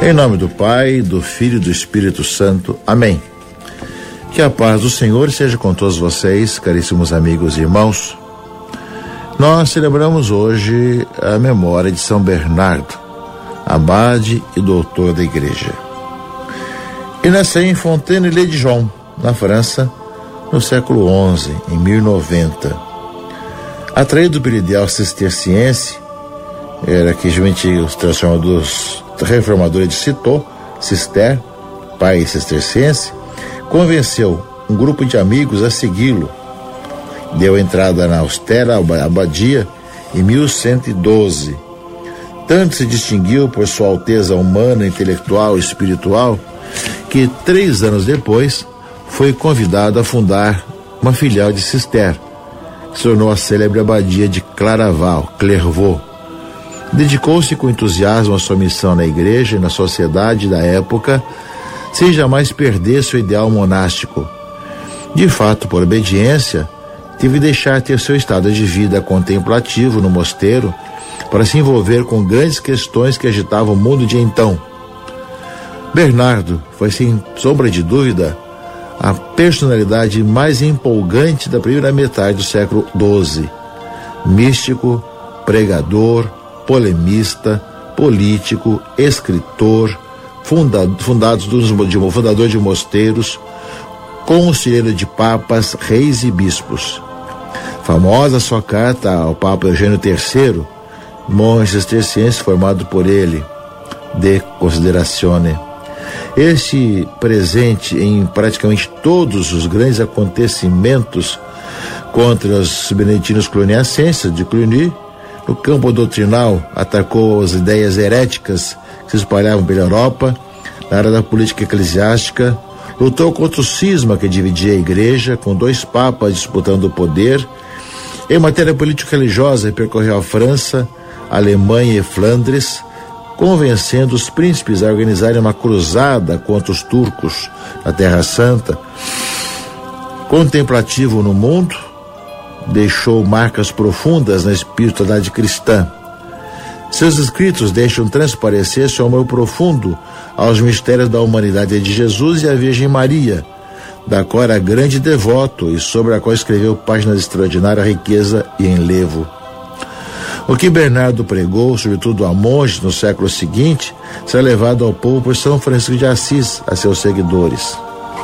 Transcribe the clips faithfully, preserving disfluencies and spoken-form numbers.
Em nome do Pai, do Filho e do Espírito Santo. Amém. Que a paz do Senhor seja com todos vocês, caríssimos amigos e irmãos. Nós celebramos hoje a memória de São Bernardo, abade e doutor da Igreja. Ele nasceu em Fontaine-le-Dijon, na França, no século onze, em mil e noventa. Atraído pelo ideal cisterciense, era que justamente os transformadores, reformadores de Citeaux, Cister, pai cisterciense, convenceu um grupo de amigos a segui-lo. Deu entrada na austera abadia em mil cento e doze. Tanto se distinguiu por sua alteza humana, intelectual e espiritual, que três anos depois foi convidado a fundar uma filial de Cister, que se tornou a célebre abadia de Claraval, Clairvaux. Dedicou-se com entusiasmo à sua missão na igreja e na sociedade da época, sem jamais perder seu ideal monástico. De fato, por obediência, teve de deixar ter seu estado de vida contemplativo no mosteiro para se envolver com grandes questões que agitavam o mundo de então. Bernardo foi, sem sombra de dúvida, a personalidade mais empolgante da primeira metade do século doze. Místico, pregador, polemista, político, escritor, fundado, fundados dos, de, fundador de mosteiros, conselheiro de papas, reis e bispos. Famosa sua carta ao Papa Eugênio terceiro, monge cisterciense formado por ele, De Considerazione. Este presente em praticamente todos os grandes acontecimentos contra os beneditinos cluniacenses de Cluny. No campo doutrinal, atacou as ideias heréticas que se espalhavam pela Europa. Na área da política eclesiástica, lutou contra o cisma que dividia a igreja, com dois papas disputando o poder. Em matéria político-religiosa, percorreu a França, a Alemanha e Flandres, convencendo os príncipes a organizarem uma cruzada contra os turcos na Terra Santa. Contemplativo no mundo, deixou marcas profundas na espiritualidade cristã. Seus escritos deixam transparecer seu amor profundo aos mistérios da humanidade de Jesus e a Virgem Maria, da qual era grande devoto e sobre a qual escreveu páginas de extraordinária riqueza e enlevo. O que Bernardo pregou, sobretudo a monges no século seguinte, será levado ao povo por São Francisco de Assis, a seus seguidores.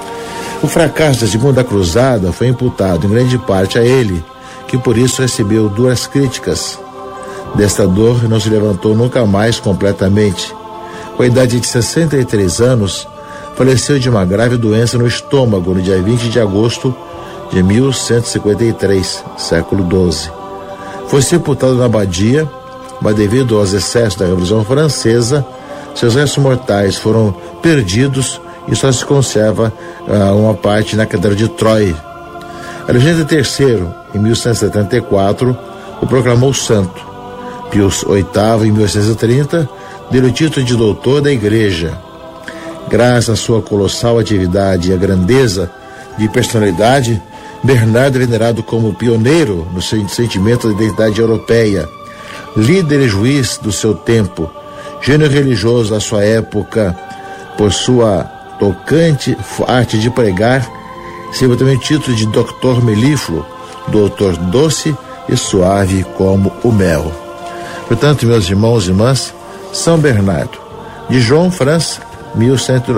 O fracasso da Segunda Cruzada foi imputado em grande parte a ele, que por isso recebeu duras críticas. Desta dor não se levantou nunca mais completamente. Com a idade de sessenta e três anos, faleceu de uma grave doença no estômago no dia vinte de agosto de mil cento e cinquenta e três, século doze. Foi sepultado na abadia, mas devido aos excessos da Revolução Francesa, seus restos mortais foram perdidos e só se conserva uh, uma parte na Catedral de Troyes. Eugênio terceiro, em mil cento e setenta e quatro, o proclamou santo. Pio oitavo, em mil oitocentos e trinta, deu o título de doutor da Igreja. Graças à sua colossal atividade e à grandeza de personalidade, Bernardo é venerado como pioneiro no sentimento da identidade europeia, líder e juiz do seu tempo, gênio religioso da sua época, por sua tocante arte de pregar, recebeu também o título de doutor melífluo, doutor doce e suave como o mel. Portanto, meus irmãos e irmãs, São Bernardo, Dijon, França, mil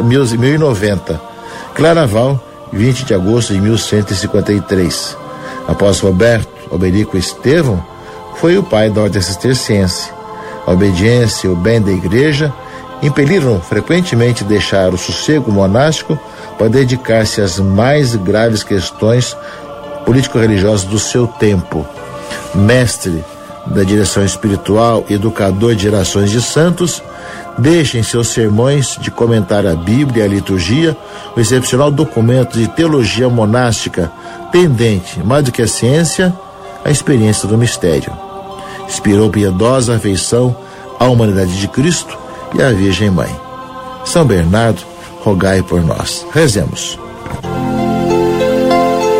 e noventa, Claraval, vinte de agosto de mil cento e cinquenta e três. Após Roberto Alberico Estevão, foi o pai da ordem cisterciense. A obediência e o bem da igreja impeliram frequentemente deixar o sossego monástico para dedicar-se às mais graves questões político-religiosas do seu tempo. Mestre da direção espiritual, educador de gerações de santos, deixa em seus sermões de comentar a Bíblia e a liturgia o excepcional documento de teologia monástica, pendente, mais do que a ciência, a experiência do mistério. Inspirou piedosa afeição à humanidade de Cristo e à Virgem Mãe. São Bernardo, rogai por nós. Rezemos.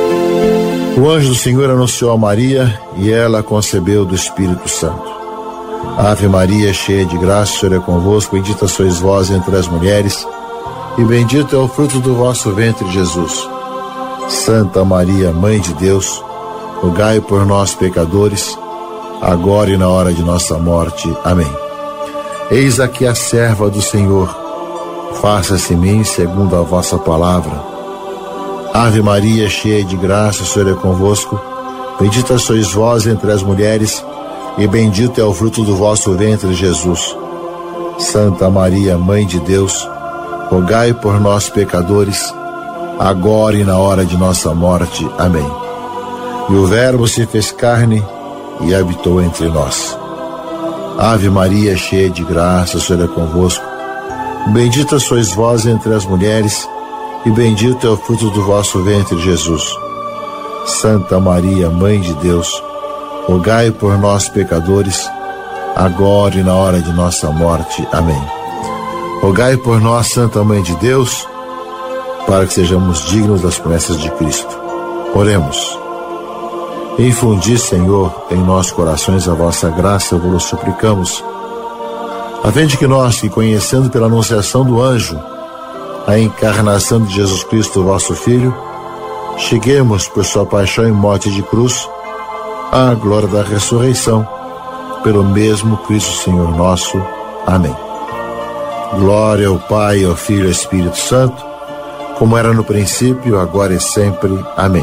O anjo do Senhor anunciou a Maria e ela concebeu do Espírito Santo. Ave Maria, cheia de graça, o Senhor é convosco, bendita sois vós entre as mulheres, e bendito é o fruto do vosso ventre, Jesus. Santa Maria, Mãe de Deus, rogai por nós, pecadores, agora e na hora de nossa morte. Amém. Eis aqui a serva do Senhor, faça-se em mim segundo a vossa palavra. Ave Maria, cheia de graça, o Senhor é convosco, bendita sois vós entre as mulheres, e bendito é o fruto do vosso ventre, Jesus. Santa Maria, Mãe de Deus, rogai por nós, pecadores, agora e na hora de nossa morte. Amém. E o Verbo se fez carne e habitou entre nós. Ave Maria, cheia de graça, o Senhor é convosco, bendita sois vós entre as mulheres, e bendito é o fruto do vosso ventre, Jesus. Santa Maria, Mãe de Deus, rogai por nós, pecadores, agora e na hora de nossa morte. Amém. Rogai por nós, Santa Mãe de Deus, para que sejamos dignos das promessas de Cristo. Oremos. Infundi, Senhor, em nossos corações a vossa graça, vos suplicamos, a fim de que nós, que conhecendo pela anunciação do anjo a encarnação de Jesus Cristo, vosso Filho, cheguemos por sua paixão e morte de cruz à glória da ressurreição, pelo mesmo Cristo Senhor nosso. Amém. Glória ao Pai, ao Filho e ao Espírito Santo, como era no princípio, agora e sempre. Amém.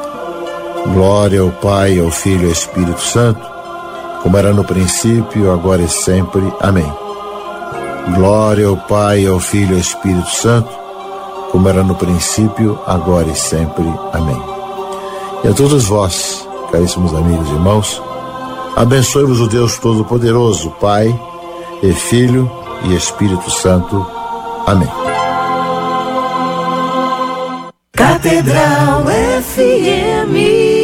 Glória ao Pai, ao Filho e ao Espírito Santo, como era no princípio, agora e sempre. Amém. Glória ao Pai, ao Filho e ao Espírito Santo, como era no princípio, agora e sempre. Amém. E a todos vós, caríssimos amigos e irmãos, abençoe-vos o Deus Todo-Poderoso, Pai e Filho e Espírito Santo. Amém. Catedral F M.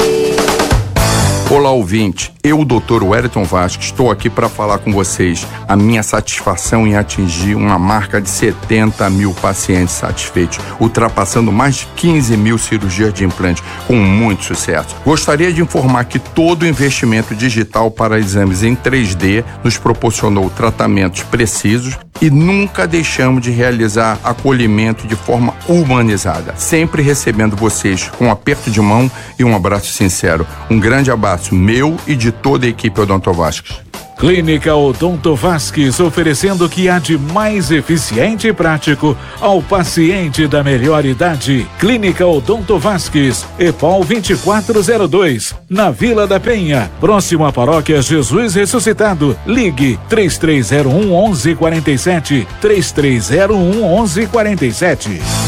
Olá, ouvinte. Eu, doutor Wellington Vasques, estou aqui para falar com vocês a minha satisfação em atingir uma marca de setenta mil pacientes satisfeitos, ultrapassando mais de quinze mil cirurgias de implante, com muito sucesso. Gostaria de informar que todo investimento digital para exames em três D nos proporcionou tratamentos precisos e nunca deixamos de realizar acolhimento de forma humanizada, sempre recebendo vocês com um aperto de mão e um abraço sincero. Um grande abraço meu e de toda a equipe Odonto Vasques. Clínica Odonto Vasques, oferecendo o que há de mais eficiente e prático ao paciente da melhor idade. Clínica Odonto Vasques, EPOL vinte e quatro zero dois, na Vila da Penha, próximo à Paróquia Jesus Ressuscitado. Ligue três três zero um, onze quarenta e sete, três três zero um, onze quarenta e sete.